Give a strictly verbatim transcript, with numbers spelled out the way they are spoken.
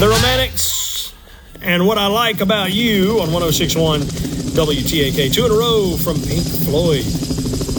The Romantics, and What I Like About You on one oh six point one W T A K. Two in a row from Pink Floyd.